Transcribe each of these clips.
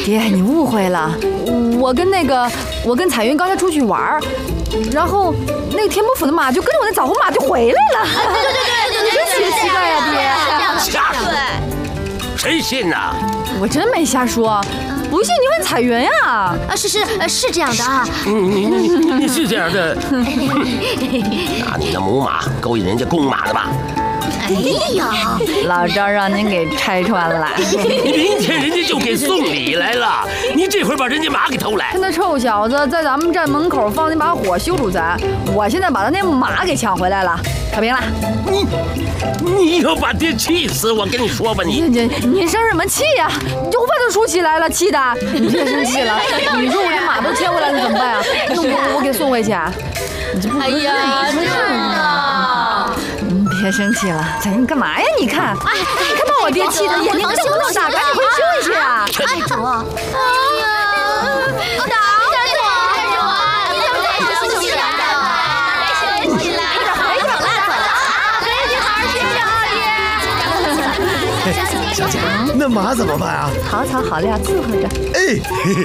爹，你误会了，我跟彩云刚才出去玩，然后那个田伯府的马就跟着我那枣红马就回来了。 对， 真奇怪呀， 爹。 瞎说，谁信呐？ 我真没瞎说，不信你问彩云呀。 是这样的啊。 你是这样的，拿你的母马勾引人家公马的吧？ 哎呀， 老赵让您给拆穿了。 明天人家就给送礼来了，你这会儿把人家马给偷来。 他那臭小子在咱们站门口放那把火羞辱咱，我现在把他那马给抢回来了，可平了。 你要把爹气死，我跟你说吧，你生什么气呀？油饭都竖起来了，气的。你别生气了，你说我这马都牵回来了怎么办呀？那我给送回去啊？你这不合适。 真的。 别生气了，彩云，你干嘛呀？你看，你看把我爹气的眼睛瞪不能打，赶紧回去休息啊！ 哎，主， 小姐，那马怎么办啊？ 好草好料伺候着。 哎，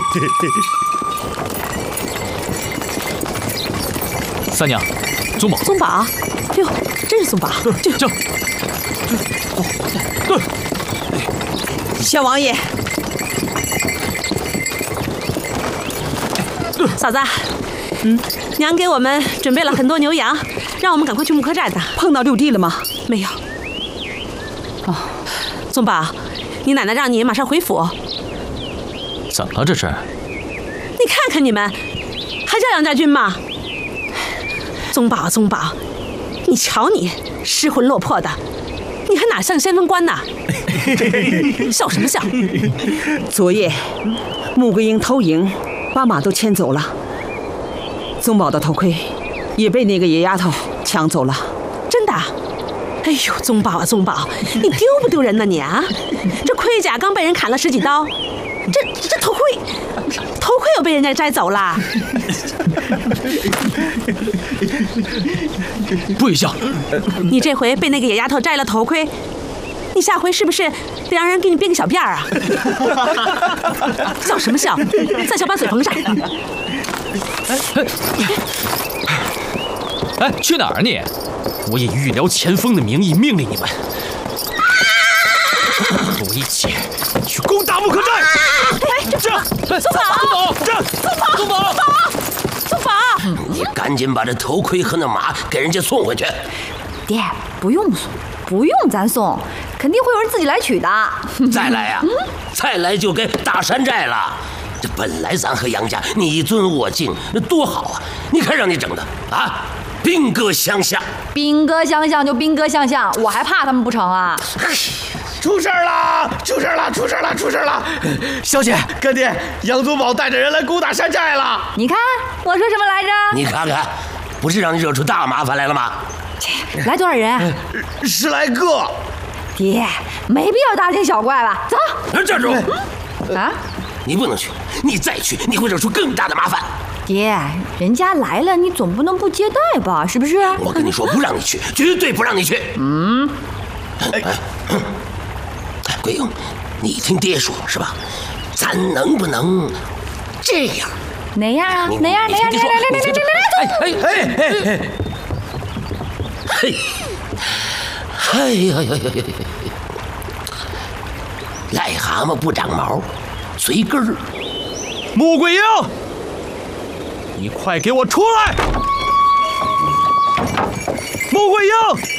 三娘，宗宝， 宗宝，哟，真是宗宝， 这，对， 小王爷，嫂子，娘给我们准备了很多牛羊，让我们赶快去木柯寨的。碰到六弟了吗？没有。哦，宗宝，你奶奶让你马上回府。 怎么了这是？ 你看看你们，还叫杨家军吗？宗宝，宗宝，你瞧你失魂落魄的，你还哪像先锋官呢？笑什么笑？ 昨夜穆桂英偷营，把马都牵走了。宗宝的头盔也被那个野丫头抢走了。 真的？哎呦，宗宝啊，宗宝，你丢不丢人呢你啊？这盔甲刚被人砍了10几刀，这头盔又被人家摘走了。 不许笑！ 你这回被那个野丫头摘了头盔，你下回是不是得让人给你编个小辫儿啊？笑什么笑？再笑把嘴缝上！ 哎，去哪儿你？我以御辽前锋的名义命令你们，和我一起去攻打木柯寨！ 宗宝， 宗宝， 你赶紧把这头盔和那马给人家送回去。 爹，不用咱送，肯定会有人自己来取的。 再来呀，再来就该大山寨了。这本来咱和杨家你尊我敬，那多好啊！你看让你整的啊，兵戈相向。 兵戈相向就兵戈相向，我还怕他们不成啊？ 出事了！小姐，干爹，杨宗保带着人来攻打山寨了。 你看我说什么来着？ 你看看，不是让你惹出大麻烦来了吗？ 来多少人 ？10来个。 爹，没必要大惊小怪吧？走。 站住！ 啊！ 你不能去，你再去，你会惹出更大的麻烦。 爹，人家来了，你总不能不接待吧？是不是？ 我跟你说，不让你去，绝对不让你去。桂英，你听爹说是吧？咱能不能这样？ 哪样啊？哪样？ 哎呀，癞蛤蟆不长毛，随根儿。 穆桂英，你快给我出来！穆桂英。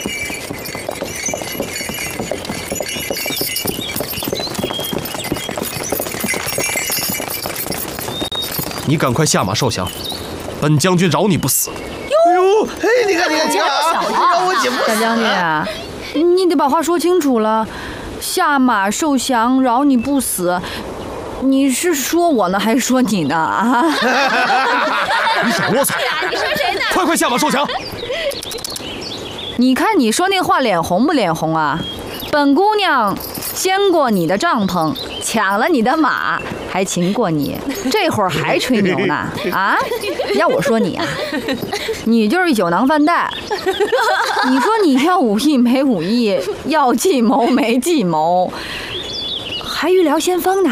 你赶快下马受降，本将军饶你不死。 哟， 哎，你看，饶我姐不死。 大将军啊，你得把话说清楚了。下马受降，饶你不死，你是说我呢，还是说你呢？啊！ 你少啰嗦！ 你说谁呢？ 快下马受降！ 你看你说那话脸红不脸红啊？本姑娘掀过你的帐篷，抢了你的马，还擒过你，这会儿还吹牛呢？啊！要我说你啊，你就是一酒囊饭袋。你说你要武艺没武艺，要计谋没计谋，还预聊先锋呢？